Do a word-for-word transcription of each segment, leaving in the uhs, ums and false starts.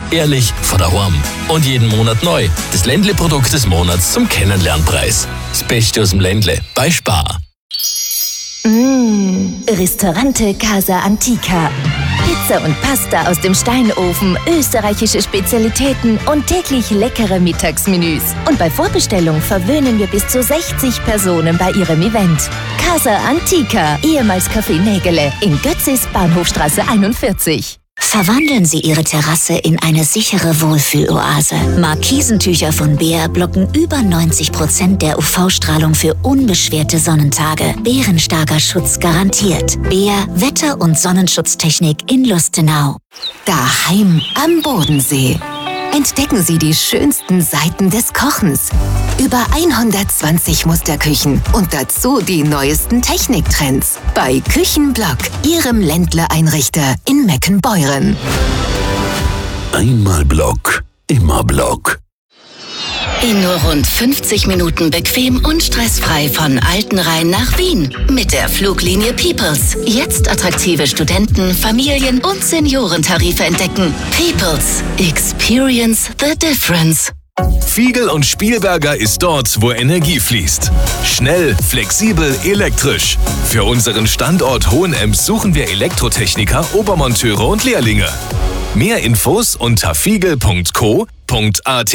Ehrlich von daheim. Und jeden Monat neu. Das Ländle-Produkt des Monats zum Kennenlernpreis. Das Beste aus dem Ländle bei Spar. Mmh, Ristorante Casa Antica. Pizza und Pasta aus dem Steinofen, österreichische Spezialitäten und täglich leckere Mittagsmenüs. Und bei Vorbestellung verwöhnen wir bis zu sechzig Personen bei ihrem Event. Casa Antica, ehemals Café Nägele, in Götzis, Bahnhofstraße einundvierzig. Verwandeln Sie Ihre Terrasse in eine sichere Wohlfühloase. Markisentücher von Behr blocken über neunzig Prozent der U V-Strahlung für unbeschwerte Sonnentage. Bärenstarker Schutz garantiert. Behr Wetter- und Sonnenschutztechnik in Lustenau. Daheim am Bodensee. Entdecken Sie die schönsten Seiten des Kochens. Über hundertzwanzig Musterküchen und dazu die neuesten Techniktrends. Bei Küchenblock, Ihrem Ländle-Einrichter in Meckenbeuren. Einmal Block, immer Block. In nur rund fünfzig Minuten bequem und stressfrei von Altenrhein nach Wien. Mit der Fluglinie Peoples. Jetzt attraktive Studenten-, Familien- und Seniorentarife entdecken. Peoples. Experience the difference. Fiegel und Spielberger ist dort, wo Energie fließt. Schnell, flexibel, elektrisch. Für unseren Standort Hohenems suchen wir Elektrotechniker, Obermonteure und Lehrlinge. Mehr Infos unter fiegel punkt co punkt at.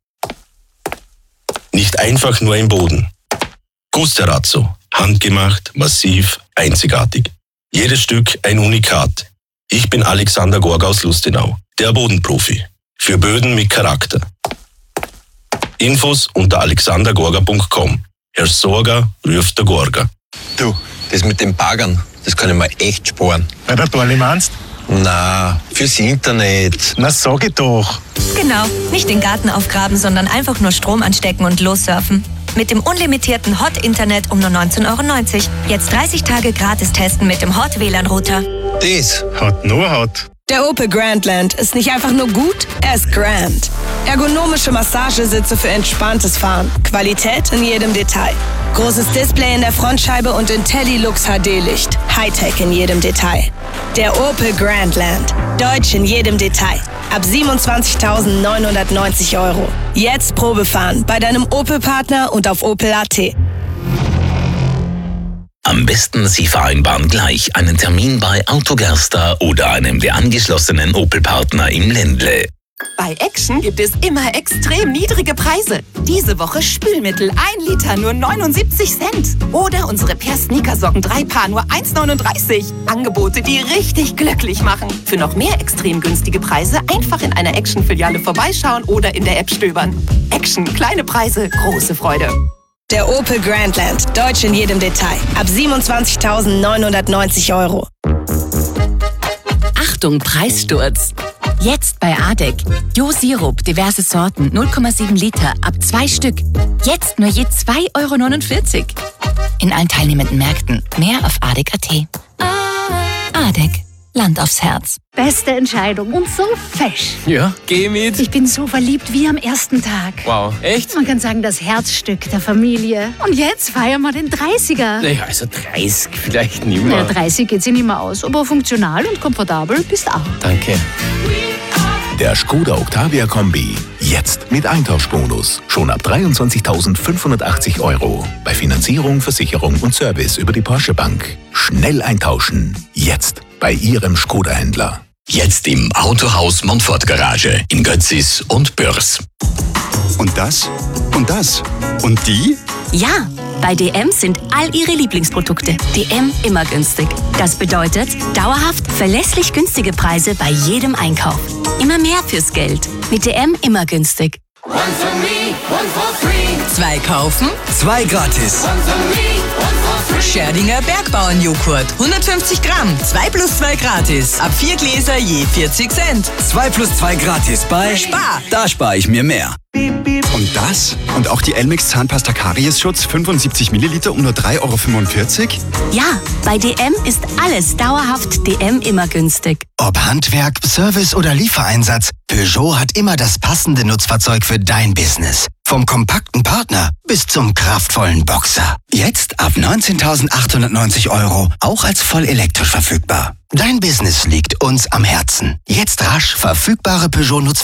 Nicht einfach nur im Boden. Gusterazzo. Handgemacht, massiv, einzigartig. Jedes Stück ein Unikat. Ich bin Alexander Gorga aus Lustenau, der Bodenprofi. Für Böden mit Charakter. Infos unter alexander gorga punkt com. Herr Sorger ruft der Gorga. Du, das mit den Baggern, das kann ich mir echt sparen. Bei der Dorli meinst? Na, fürs Internet. Na, sag ich doch. Genau, nicht den Garten aufgraben, sondern einfach nur Strom anstecken und lossurfen. Mit dem unlimitierten Hot-Internet um nur neunzehn Euro neunzig. Jetzt dreißig Tage gratis testen mit dem Hot-W L A N-Router. Das hat nur Hot. Der Opel Grandland ist nicht einfach nur gut, er ist grand. Ergonomische Massagesitze für entspanntes Fahren. Qualität in jedem Detail. Großes Display in der Frontscheibe und IntelliLux H D-Licht. Hightech in jedem Detail. Der Opel Grandland. Deutsch in jedem Detail. Ab siebenundzwanzigtausendneunhundertneunzig Euro. Jetzt Probefahren bei deinem Opel-Partner und auf opel punkt at. Am besten Sie vereinbaren gleich einen Termin bei Autogerster oder einem der angeschlossenen Opel-Partner im Ländle. Bei Action gibt es immer extrem niedrige Preise. Diese Woche Spülmittel ein Liter nur neunundsiebzig Cent. Oder unsere Per-Sneakersocken drei Paar nur eins neununddreißig. Angebote, die richtig glücklich machen. Für noch mehr extrem günstige Preise einfach in einer Action-Filiale vorbeischauen oder in der App stöbern. Action, kleine Preise, große Freude. Der Opel Grandland. Deutsch in jedem Detail. Ab siebenundzwanzigtausendneunhundertneunzig Euro. Achtung, Preissturz. Jetzt bei Adek. Jo-Sirup, diverse Sorten, null Komma sieben Liter, ab zwei Stück. Jetzt nur je zwei Euro neunundvierzig. In allen teilnehmenden Märkten. Mehr auf adek punkt at. Adek. Land aufs Herz. Beste Entscheidung und so fesch. Ja, geh mit. Ich bin so verliebt wie am ersten Tag. Wow, echt? Man kann sagen, das Herzstück der Familie. Und jetzt feiern wir den dreißiger. Naja, also dreißig vielleicht nicht mehr. Naja, dreißig geht sich nicht mehr aus, aber funktional und komfortabel bist auch. Danke. Der Skoda Octavia Kombi. Jetzt mit Eintauschbonus. Schon ab dreiundzwanzigtausendfünfhundertachtzig Euro. Bei Finanzierung, Versicherung und Service über die Porsche Bank. Schnell eintauschen. Jetzt bei Ihrem Skoda-Händler. Jetzt im Autohaus Montfort Garage in Götzis und Bürs. Und das? Und das? Und die? Ja, bei D M sind all Ihre Lieblingsprodukte. D M immer günstig. Das bedeutet dauerhaft verlässlich günstige Preise bei jedem Einkauf. Immer mehr fürs Geld. Mit D M immer günstig. One for me, one for free. Zwei kaufen, zwei gratis. One for me, one for free. Scherdinger Bergbauernjoghurt. hundertfünfzig Gramm, zwei plus zwei gratis. Ab vier Gläser je vierzig Cent. zwei plus zwei gratis bei Spar. Da spare ich mir mehr. Und das? Und auch die Elmex Zahnpasta Kariesschutz fünfundsiebzig Milliliter um nur drei Euro fünfundvierzig? Ja, bei D M ist alles dauerhaft D M immer günstig. Ob Handwerk, Service oder Liefereinsatz, Peugeot hat immer das passende Nutzfahrzeug für dein Business. Vom kompakten Partner bis zum kraftvollen Boxer. Jetzt ab neunzehntausendachthundertneunzig Euro, auch als voll elektrisch verfügbar. Dein Business liegt uns am Herzen. Jetzt rasch verfügbare Peugeot-Nutzfahrzeuge